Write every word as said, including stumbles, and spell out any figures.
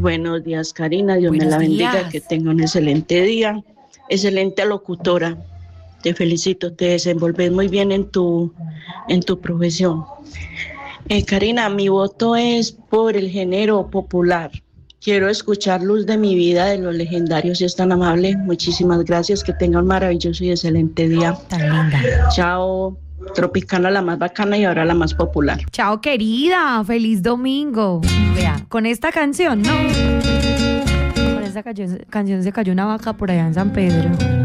buenos días, Karina. Dios Buenos me la bendiga, días. que tenga un excelente día. Excelente locutora. Te felicito, te desenvolves muy bien en tu, en tu profesión. Eh, Karina, mi voto es por el género popular. Quiero escuchar Luz de mi vida de los legendarios, si es tan amable. Muchísimas gracias, que tenga un maravilloso y excelente día. Tan linda. Chao, Tropicana, la más bacana y ahora la más popular. Chao, querida. Feliz domingo. Vea, con esta canción, ¿no? Con esta canción, canción se cayó una vaca por allá en San Pedro.